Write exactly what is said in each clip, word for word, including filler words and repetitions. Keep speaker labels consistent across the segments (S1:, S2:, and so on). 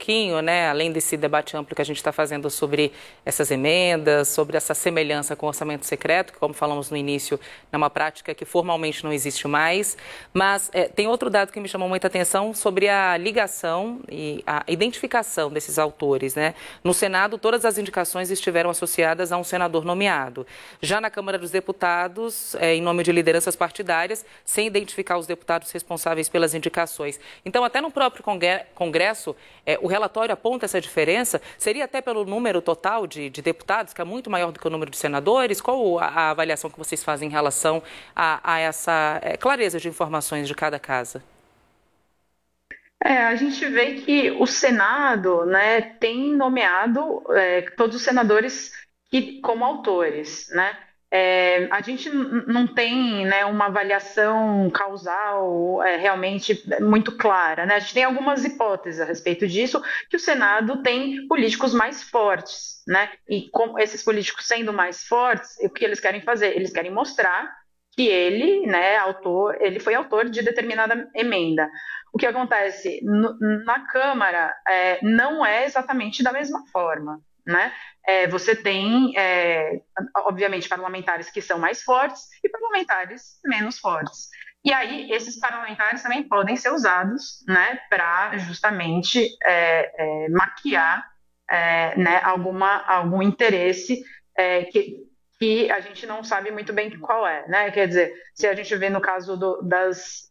S1: pouquinho, né, além desse debate amplo que a gente está fazendo sobre essas emendas, sobre essa semelhança com o orçamento secreto, que, como falamos no início, é uma prática que formalmente não existe mais, mas é, tem outro dado que me chamou muita atenção sobre a ligação e a identificação desses autores, né? No Senado, todas as indicações estiveram associadas a um senador nomeado. Já na Câmara dos Deputados, é, em nome de lideranças partidárias, sem identificar os deputados responsáveis pelas indicações. Então, até no próprio Congresso, é, o relatório aponta essa diferença. Seria até pelo número total de, de deputados, que é muito maior do que o número de senadores? Qual a, a avaliação que vocês fazem em relação a, a essa é, clareza de informações de cada casa?
S2: É, a gente vê que o Senado, né, tem nomeado é, todos os senadores que, como autores, né? É, a gente n- não tem, né, uma avaliação causal é, realmente muito clara, né? A gente tem algumas hipóteses a respeito disso, que o Senado tem políticos mais fortes, né? E como esses políticos sendo mais fortes, o que eles querem fazer? Eles querem mostrar que ele, né, autor, ele foi autor de determinada emenda. O que acontece no- na Câmara é, não é exatamente da mesma forma, né? É, você tem, é, obviamente, parlamentares que são mais fortes e parlamentares menos fortes. E aí, esses parlamentares também podem ser usados, né, para justamente é, é, maquiar, é, né, alguma, algum interesse é, que, que a gente não sabe muito bem qual é, né? Quer dizer, se a gente vê no caso do- das,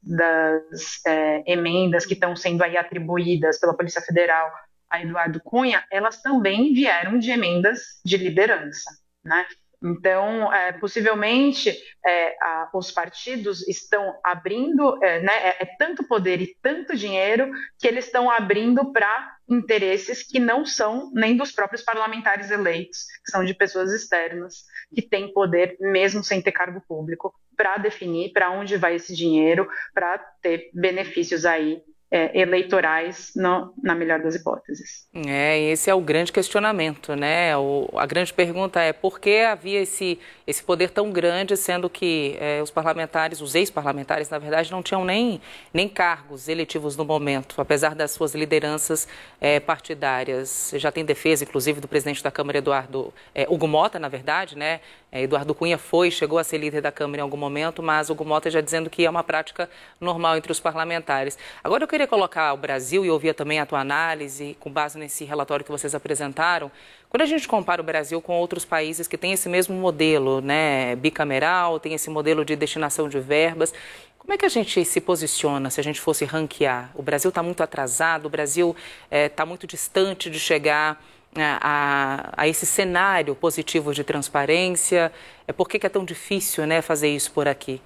S2: das é, emendas que estão sendo aí atribuídas pela Polícia Federal a Eduardo Cunha, elas também vieram de emendas de liderança, né? Então, é, possivelmente, é, a- os partidos estão abrindo, é, né, é, é tanto poder e tanto dinheiro que eles estão abrindo para interesses que não são nem dos próprios parlamentares eleitos, que são de pessoas externas, que têm poder, mesmo sem ter cargo público, para definir para onde vai esse dinheiro, para ter benefícios aí é, eleitorais, no- na melhor das hipóteses.
S1: É, esse é o grande questionamento, né? O- a grande pergunta é por que havia esse, esse poder tão grande, sendo que eh, os parlamentares, os ex-parlamentares, na verdade, não tinham nem, nem cargos eletivos no momento, apesar das suas lideranças eh, partidárias. Já tem defesa, inclusive, do presidente da Câmara, Eduardo, eh, Hugo Mota, na verdade, né? Eh, Eduardo Cunha foi, chegou a ser líder da Câmara em algum momento, mas Hugo Mota já dizendo que é uma prática normal entre os parlamentares. Agora eu queria colocar o Brasil e ouvir também a tua análise, com base nesse relatório que vocês apresentaram. Quando a gente compara o Brasil com outros países que têm esse mesmo modelo, né, bicameral, tem esse modelo de destinação de verbas, como é que a gente se posiciona se a gente fosse ranquear? O Brasil está muito atrasado, o Brasil está muito distante de chegar né, a, a esse cenário positivo de transparência. É, por que que é tão difícil, né, fazer isso por aqui?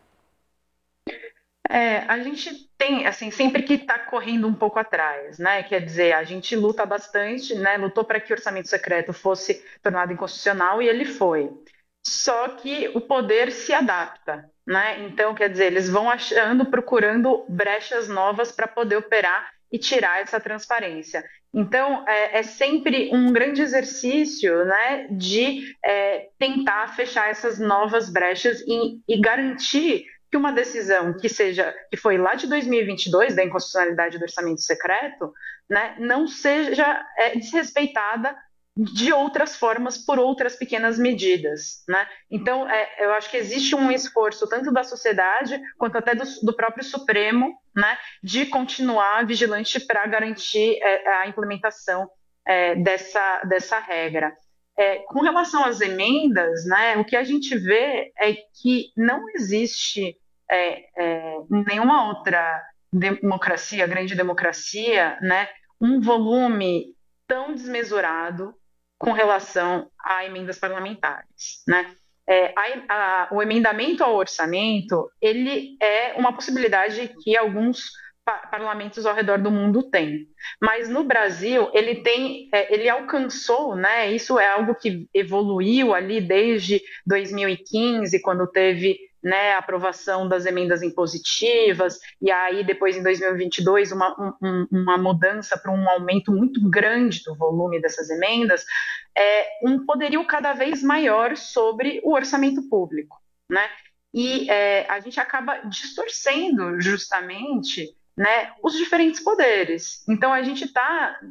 S2: É, a gente tem, assim, sempre que está correndo um pouco atrás, né? Quer dizer, a gente luta bastante, né? Lutou para que o orçamento secreto fosse tornado inconstitucional e ele foi. Só que o poder se adapta, né? Então, quer dizer, eles vão achando, procurando brechas novas para poder operar e tirar essa transparência. Então, é, é sempre um grande exercício, né, de é, tentar fechar essas novas brechas e, e garantir que uma decisão que seja que foi lá de dois mil e vinte e dois da inconstitucionalidade do orçamento secreto, né, não seja é, desrespeitada de outras formas por outras pequenas medidas, né? Então, é, eu acho que existe um esforço tanto da sociedade quanto até do, do próprio Supremo, né, de continuar vigilante para garantir é, a implementação é, dessa, dessa regra. É, com relação às emendas, né, o que a gente vê é que não existe é, é, nenhuma outra democracia, grande democracia, né, um volume tão desmesurado com relação a emendas parlamentares, né? É, a, a, o emendamento ao orçamento, ele é uma possibilidade que alguns pa parlamentos ao redor do mundo têm. Mas no Brasil, ele tem, é, ele alcançou, né? Isso é algo que evoluiu ali desde dois mil e quinze, quando teve né, a aprovação das emendas impositivas, e aí depois em dois mil e vinte e dois uma, um, uma mudança para um aumento muito grande do volume dessas emendas, é, um poderio cada vez maior sobre o orçamento público, né? E é, a gente acaba distorcendo justamente né, os diferentes poderes. Então a gente está